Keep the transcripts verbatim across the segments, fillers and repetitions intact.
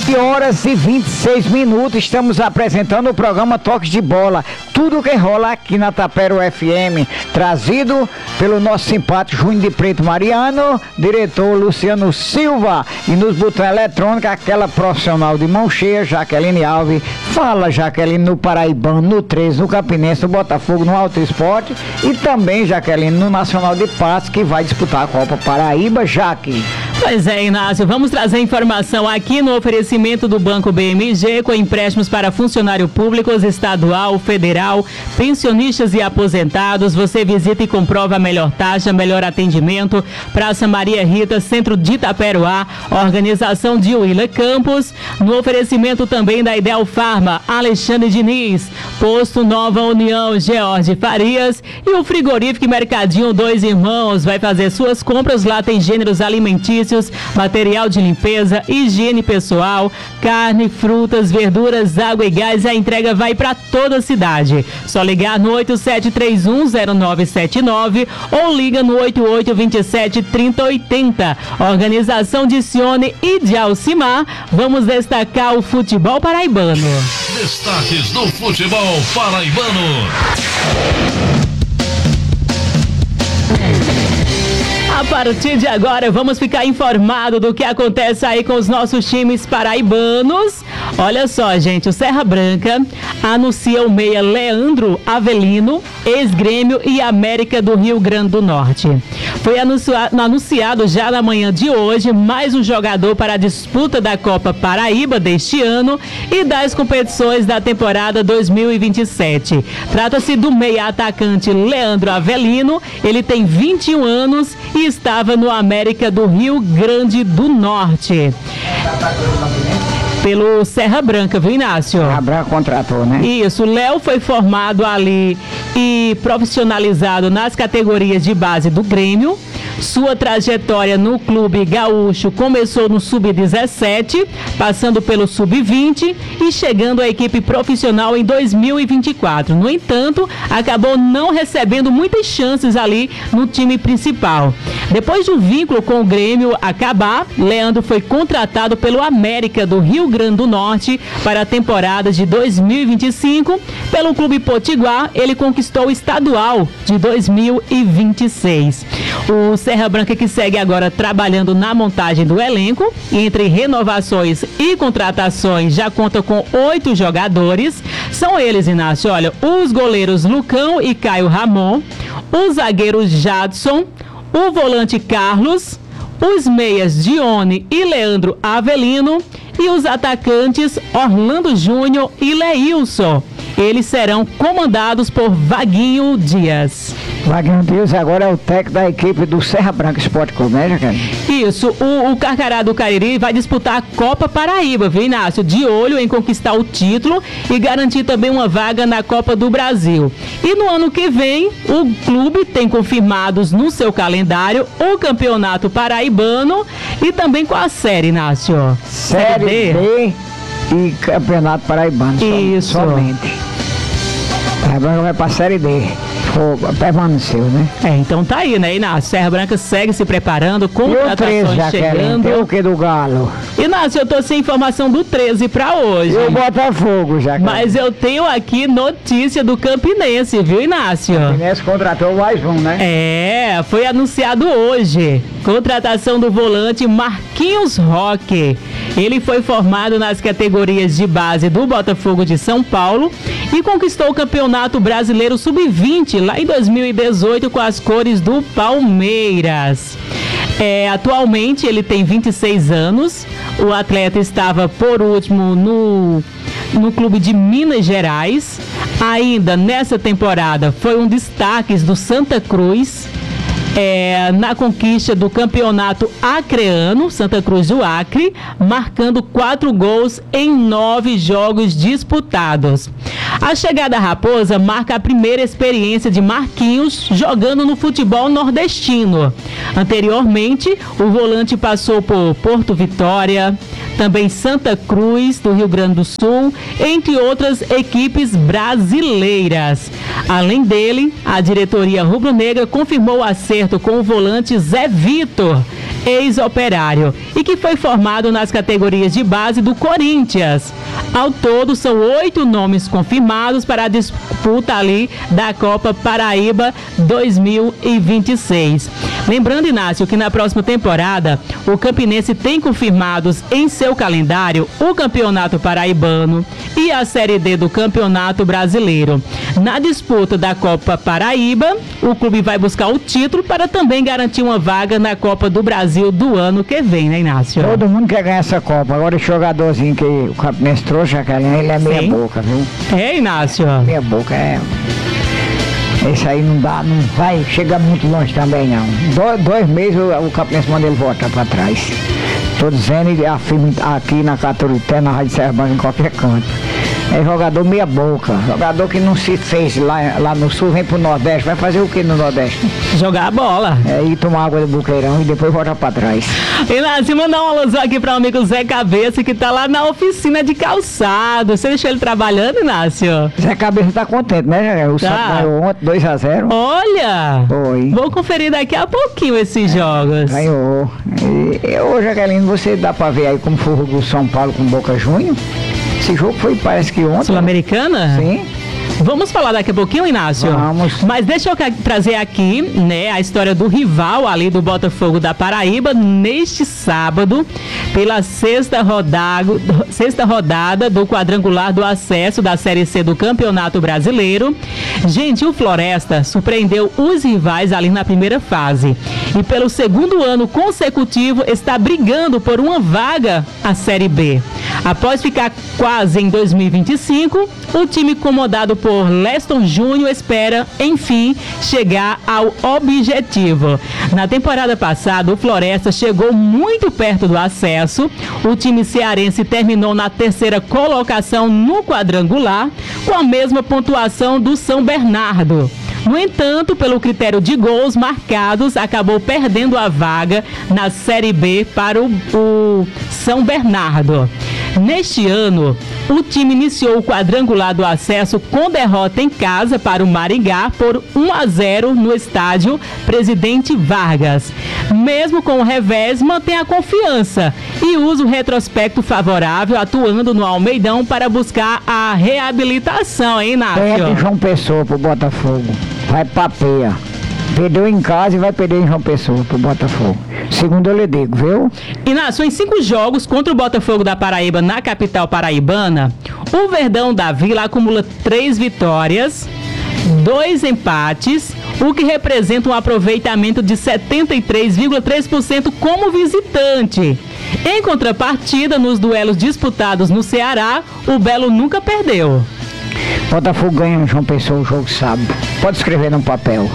sete horas e vinte e seis minutos, estamos apresentando o programa Toques de Bola. Tudo que rola aqui na Tapero F M, trazido pelo nosso simpático Júnior de Preto Mariano, diretor Luciano Silva, e nos botões eletrônicos, aquela profissional de mão cheia, Jaqueline Alves. Fala, Jaqueline, no Paraibano, no treze, no Campinense, no Botafogo, no Alto Esporte, e também, Jaqueline, no Nacional de Passos, que vai disputar a Copa Paraíba, Jaque. Pois é, Inácio, vamos trazer informação aqui no oferecimento do Banco B M G, com empréstimos para funcionário público, estadual, federal, pensionistas e aposentados. Você visita e comprova a melhor taxa, melhor atendimento. Praça Maria Rita, centro de Itaperuá, organização de Willer Campos. No oferecimento também da Ideal Farma, Alexandre Diniz, Posto Nova União, George Farias, e o frigorífico Mercadinho Dois Irmãos. Vai fazer suas compras, lá tem gêneros alimentícios, material de limpeza, higiene pessoal, carne, frutas, verduras, água e gás. A entrega vai para toda a cidade. Só ligar no oito sete três um zero nove sete nove ou liga no oito oito dois sete três zero oito zero. Organização de Cione e de Alcimar. Vamos destacar o futebol paraibano. Destaques do futebol paraibano. A partir de agora, vamos ficar informado do que acontece aí com os nossos times paraibanos. Olha só, gente, o Serra Branca anuncia o meia Leandro Avelino, ex-Grêmio e América do Rio Grande do Norte. Foi anunciado, anunciado já na manhã de hoje mais um jogador para a disputa da Copa Paraíba deste ano e das competições da temporada dois mil e vinte e sete. Trata-se do meia atacante Leandro Avelino. Ele tem vinte e um anos e estava no América do Rio Grande do Norte. Pelo Serra Branca, viu, Inácio? Serra Branca contratou, né? Isso, o Léo foi formado ali e profissionalizado nas categorias de base do Grêmio. Sua trajetória no clube gaúcho começou no sub dezessete, passando pelo sub vinte e chegando à equipe profissional em dois mil e vinte e quatro. No entanto, acabou não recebendo muitas chances ali no time principal. Depois do vínculo com o Grêmio acabar, Leandro foi contratado pelo América do Rio Grande do Norte para a temporada de dois mil e vinte e cinco. Pelo Clube Potiguar, ele conquistou o estadual de dois mil e vinte e seis. O Serra Branca, que segue agora trabalhando na montagem do elenco, entre renovações e contratações, já conta com oito jogadores. São eles, Inácio, olha, os goleiros Lucão e Caio Ramon, o zagueiro Jadson, o volante Carlos, os meias Dione e Leandro Avelino e os atacantes Orlando Júnior e Leilson. Eles serão comandados por Vaguinho Dias. Vaguinho Dias agora é o técnico da equipe do Serra Branca Esporte Clube, né, Jaqueline? Isso, o, o Carcará do Cariri vai disputar a Copa Paraíba, viu, Inácio? De olho em conquistar o título e garantir também uma vaga na Copa do Brasil. E no ano que vem, o clube tem confirmados no seu calendário o Campeonato Paraibano e também com a Série, Inácio. Série D, D e Campeonato Paraibano. Isso. Somente. Serra Branca vai para a Série D. Fogo, permaneceu, né? É, então tá aí, né, Inácio? Serra Branca segue se preparando, contratações chegando. Tem o que do Galo? Inácio, eu tô sem informação do treze pra hoje. E o Botafogo, já. Mas eu tenho aqui notícia do Campinense, viu, Inácio? O Campinense contratou mais um, né? É, foi anunciado hoje. Contratação do volante Marquinhos Roque. Ele foi formado nas categorias de base do Botafogo de São Paulo e conquistou o Campeonato Brasileiro sub vinte lá em dois mil e dezoito com as cores do Palmeiras. É, atualmente ele tem vinte e seis anos. O atleta estava por último no, no clube de Minas Gerais. Ainda nessa temporada foi um destaque do Santa Cruz. É, na conquista do campeonato acreano, Santa Cruz do Acre, marcando quatro gols em nove jogos disputados. A chegada à Raposa marca a primeira experiência de Marquinhos jogando no futebol nordestino. Anteriormente, o volante passou por Porto Vitória, também Santa Cruz, do Rio Grande do Sul, entre outras equipes brasileiras. Além dele, a diretoria rubro-negra confirmou o acerto com o volante Zé Vitor, ex-Operário, e que foi formado nas categorias de base do Corinthians. Ao todo, são oito nomes confirmados para a disputa ali da Copa Paraíba dois mil e vinte e seis. Lembrando, Inácio, que na próxima temporada, o Campinense tem confirmados em seu calendário o Campeonato Paraibano e a Série D do Campeonato Brasileiro. Na disputa da Copa Paraíba, o clube vai buscar o título para também garantir uma vaga na Copa do Brasil do ano que vem, né, Inácio? Todo mundo quer ganhar essa Copa. Agora o jogadorzinho que o Campinense trouxe, ele é meia Sim. boca, viu? É, Inácio? Meia boca, é... Esse aí não dá, não vai chegar muito longe também, não. Do, dois meses o, o Campinense manda ele voltar para trás. Tô dizendo e afirmo aqui na Caturité, na Rádio Serrabã, em qualquer canto. É jogador meia boca, jogador que não se fez lá, lá no Sul, vem pro Nordeste, vai fazer o que no Nordeste? Jogar a bola. É ir tomar água do buqueirão e depois voltar pra trás. Inácio, mandar uma alusão aqui para o amigo Zé Cabeça, que tá lá na oficina de calçado. Você deixou ele trabalhando, Inácio? Zé Cabeça tá contente, né? O Tá. Santos ganhou ontem dois a zero. Olha! Foi. Vou conferir daqui a pouquinho esses jogos. Ganhou. E, e, ô, Jaqueline, você dá pra ver aí como foi o jogo do São Paulo com Boca Juniors? Esse jogo foi, parece que ontem. Sul-Americana? Sim. Vamos falar daqui a pouquinho, Inácio? Vamos. Mas deixa eu ca- trazer aqui, né, a história do rival ali do Botafogo da Paraíba neste sábado, pela sexta rodada, sexta rodada do quadrangular do acesso da Série C do Campeonato Brasileiro. Gente, o Floresta surpreendeu os rivais ali na primeira fase e pelo segundo ano consecutivo está brigando por uma vaga à Série B. Após ficar quase em dois mil e vinte e cinco, o time comandado por Leston Júnior espera, enfim, chegar ao objetivo. Na temporada passada, o Floresta chegou muito perto do acesso. O time cearense terminou na terceira colocação no quadrangular, com a mesma pontuação do São Bernardo. No entanto, pelo critério de gols marcados, acabou perdendo a vaga na Série B para o, o São Bernardo. Neste ano, o time iniciou o quadrangular do acesso com derrota em casa para o Maringá por um a zero no estádio Presidente Vargas. Mesmo com o revés, mantém a confiança e usa o retrospecto favorável, atuando no Almeidão para buscar a reabilitação, hein, Perde Inácio? João Pessoa pro Botafogo. Vai pra peia. Perdeu em casa e vai perder em João Pessoa pro Botafogo. Segundo eu lhe digo, viu? Inácio, em cinco jogos contra o Botafogo da Paraíba na capital paraibana, o Verdão da Vila acumula três vitórias, dois empates, o que representa um aproveitamento de setenta e três vírgula três por cento como visitante. Em contrapartida, nos duelos disputados no Ceará, o Belo nunca perdeu. Botafogo ganha em João Pessoa o jogo sábado. Pode escrever no papel.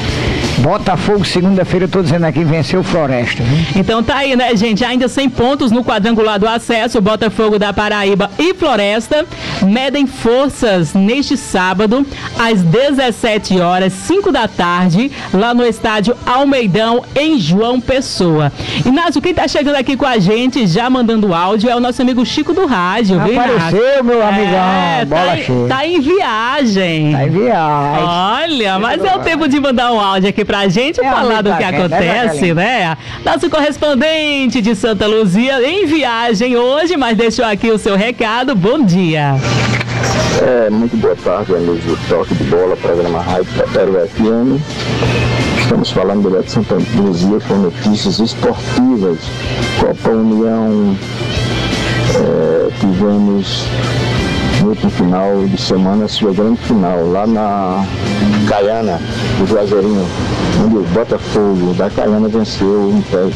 Botafogo, segunda-feira, eu tô dizendo aqui, venceu o Floresta, viu? Então tá aí, né, gente? Ainda sem pontos no quadrangular do acesso, Botafogo da Paraíba e Floresta medem forças neste sábado, às dezessete horas, cinco da tarde, lá no estádio Almeidão, em João Pessoa. Inácio, quem tá chegando aqui com a gente, já mandando áudio, é o nosso amigo Chico do Rádio, viu, Inácio? Apareceu, meu amigão, É, bola tá, cheia. tá em viagem. Tá em viagem. Olha, mas é o tempo de mandar um áudio aqui pra gente, É, falar do amigo que da gente, acontece, né? Nosso correspondente de Santa Luzia em viagem hoje, mas deixou aqui o seu recado. Bom dia. É, muito boa tarde, amigos do Toque de Bola, programa Rádio Tapero F M. Estamos falando direto de Santa Luzia com notícias esportivas. Copa União, é, tivemos no último final de semana sua grande final, lá na Caiana, do Juazeirinho, onde o Botafogo da Caiana venceu o Inter.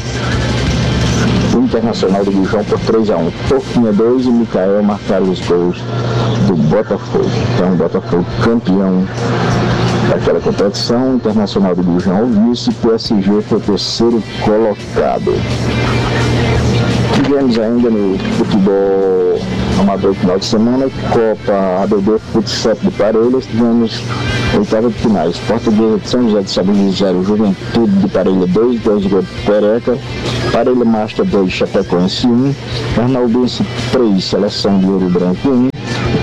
O Internacional do Guijão por três a um. Porquinha dois e Micael marcaram os gols do Botafogo. Então, o Botafogo campeão daquela competição. Internacional do Guijão vice, P S G foi o terceiro colocado. Tivemos ainda no futebol amador final de semana, Copa A B B Futsal de Parelhas, tivemos oitava de finais. Portuguesa de São José de Sabugo zero, Juventude de Parelha dois, dois gols de Pereca, Parelha Master dois, Chapecoense um, Arnaldense três, Seleção de Ouro Branco um,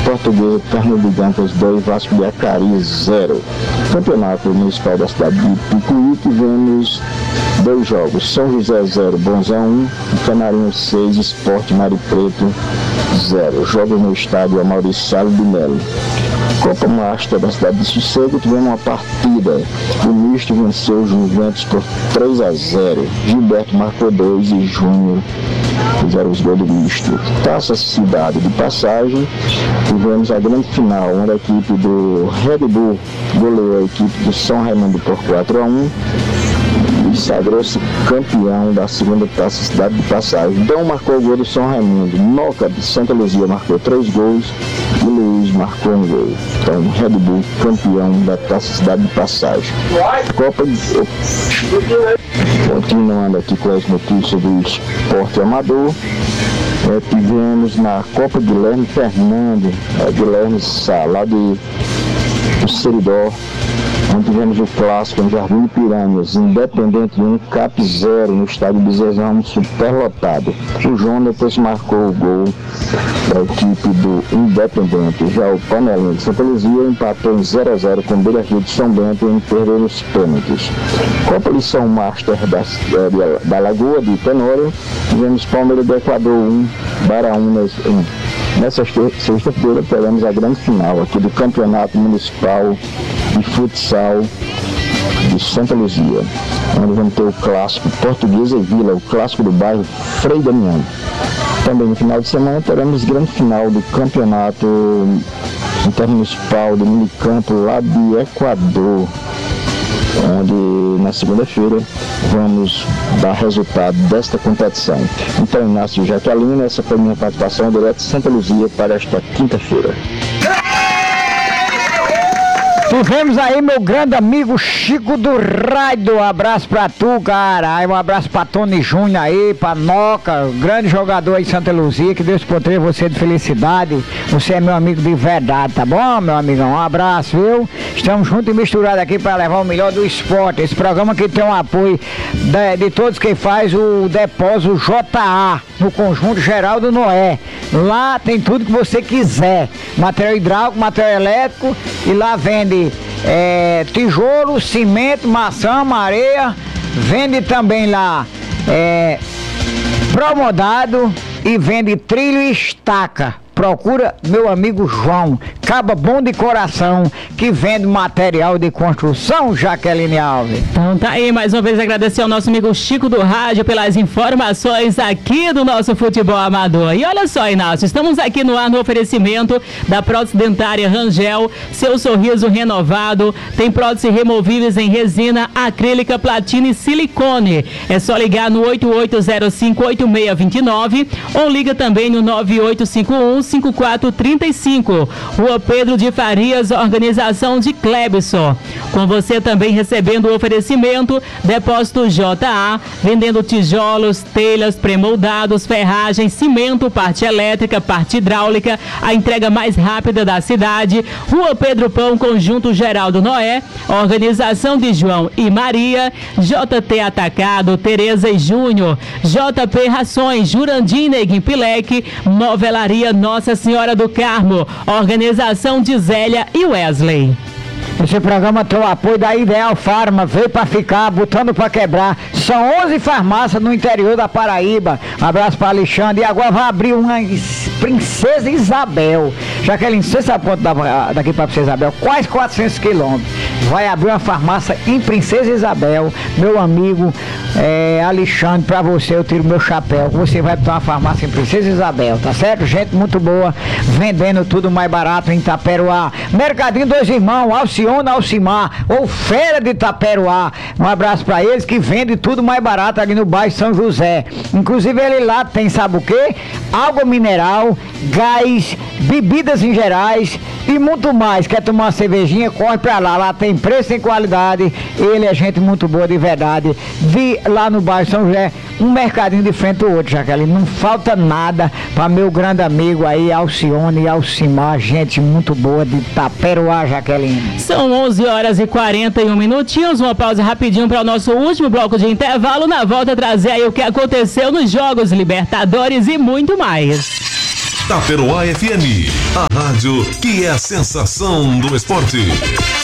Portuguesa, Pernambucanas dois, Vasco de Acari zero. Campeonato Municipal da cidade de Picuí, tivemos dois jogos, São José zero, Bonzão um, Canarinho seis, Esporte Mário Preto zero. Jogo no estádio Maurício Salles de Melo. Copa Master da cidade de Sossego, tivemos uma partida. O Misto venceu os Juventus por três a zero. Gilberto marcou dois e Júnior fizeram os gols do Misto. Taça Cidade de Passagem, tivemos a grande final, onde a equipe do Red Bull goleou a equipe do São Raimundo por quatro a um. E sagrou-se campeão da segunda Taça Cidade de Passagem. Dom marcou o gol do São Raimundo. Noca de Santa Luzia marcou três gols e Luiz marcou um gol. Então, Red Bull campeão da Taça Cidade de Passagem. Copa de... Continuando aqui com as notícias do esporte amador, é, tivemos na Copa Guilherme Fernando, é, Guilherme Sá, lá de do Seridó, onde tivemos o clássico em Jardim de Piranhas, Independente um, Cap zero, no estádio Bezerrão, superlotado. O João depois marcou o gol da equipe do Independente. Já o Panelinha de Santa Luzia empatou em zero a zero com o Beira Rio de São Bento e perdeu nos pênaltis. Copa Lição Master da, da, da Lagoa de Tenório, tivemos Palmeiras do Equador um, Baraunas um. Nessa sexta-feira teremos a grande final aqui do Campeonato Municipal de Futsal de Santa Luzia, onde vamos ter o clássico Portuguesa e Vila, o clássico do bairro Frei Damião. Também no final de semana teremos grande final do Campeonato Intermunicipal do Minicampo lá de Equador, onde na segunda-feira vamos dar resultado desta competição. Então, Inácio Jaqueline, essa foi minha participação direto de Santa Luzia para esta quinta-feira. Tivemos aí meu grande amigo Chico do Rádio, um abraço pra tu, cara, aí um abraço pra Tony Júnior aí, pra Noca, grande jogador aí de Santa Luzia, que Deus proteja você de felicidade, você é meu amigo de verdade, tá bom, meu amigão? Um abraço, viu? Estamos juntos e misturados aqui para levar o melhor do esporte, esse programa aqui tem um apoio de, de todos quem faz o depósito J A, no Conjunto Geraldo Noé. Lá tem tudo que você quiser, material hidráulico, material elétrico, e lá vende É, tijolo, cimento, maçã, areia, vende também lá é, promodado e vende trilho e estaca. Procura meu amigo João, caba bom de coração, que vende material de construção, Jaqueline Alves. Então tá aí, mais uma vez agradecer ao nosso amigo Chico do Rádio pelas informações aqui do nosso futebol amador. E olha só, Inácio, estamos aqui no ar no oferecimento da prótese dentária Rangel, seu sorriso renovado, tem prótese removíveis em resina, acrílica, platina e silicone. É só ligar no oito oito zero cinco, oito seis dois nove ou liga também no nove oito cinco um, cinco quatro três cinco. Rua Pedro de Farias, organização de Clebson. Com você também recebendo o oferecimento Depósito J A, vendendo tijolos, telhas, premoldados, ferragem, cimento, parte elétrica, parte hidráulica, a entrega mais rápida da cidade. Rua Pedro Pão, Conjunto Geraldo Noé, organização de João e Maria. J T Atacado, Tereza e Júnior. J P Rações, Jurandim Neguim Pileque, Novelaria Nossa Senhora do Carmo, organização de Zélia e Wesley. Esse programa tem o apoio da Ideal Farma, veio pra ficar, botando pra quebrar. São onze farmácias no interior da Paraíba. Um abraço pra Alexandre. E agora vai abrir uma Princesa Isabel. Jaqueline, você sabe quanto dá daqui pra Princesa Isabel? Quase quatrocentos quilômetros. Vai abrir uma farmácia em Princesa Isabel. Meu amigo é, Alexandre, pra você eu tiro meu chapéu. Você vai pra uma farmácia em Princesa Isabel, tá certo? Gente muito boa, vendendo tudo mais barato em Itaperuá. Mercadinho Dois Irmãos, Alcione, Alcimar, ou Feira de Itaperuá. Um abraço pra eles que vendem tudo mais barato ali no bairro São José. Inclusive ele lá tem, sabe o quê? Água mineral, gás, bebidas em gerais e muito mais. Quer tomar uma cervejinha? Corre pra lá. Lá tem preço e qualidade. Ele é gente muito boa de verdade. Vi lá no bairro São José, um mercadinho de frente ao outro, Jaqueline. Não falta nada pra meu grande amigo aí, Alcione e Alcimar. Gente muito boa de Itaperuá, Jaqueline. São onze horas e quarenta e um minutinhos. Uma pausa rapidinho para o nosso último bloco de intervalo. Na volta trazer aí o que aconteceu nos Jogos Libertadores e muito mais. Itaperoá F M, a rádio que é a sensação do esporte.